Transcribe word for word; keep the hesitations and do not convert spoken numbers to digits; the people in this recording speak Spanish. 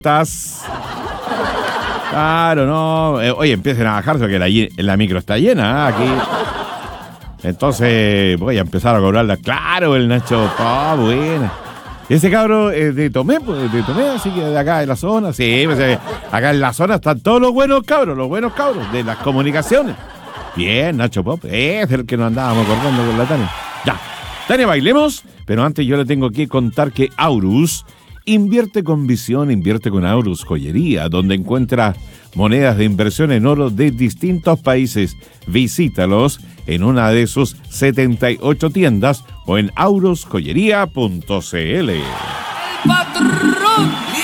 estás? Claro, no. Eh, oye, empiecen a bajarse porque la, la micro está llena, ¿eh? Aquí. Entonces voy a empezar a cobrarla. Claro, el Nacho Pop, buena. Ese cabro es de Tomé, pues, de Tomé, así que de acá de la zona. Sí, pues, eh, acá en la zona están todos los buenos cabros, los buenos cabros de las comunicaciones. Bien, Nacho Pop, es el que nos andábamos acordando con la Tania. Ya, Tania, bailemos, pero antes yo le tengo que contar que Aurus invierte con visión, invierte con Aurus Joyería, donde encuentra monedas de inversión en oro de distintos países. Visítalos en una de sus setenta y ocho tiendas o en aurus joyería punto c l. ¡Patrón!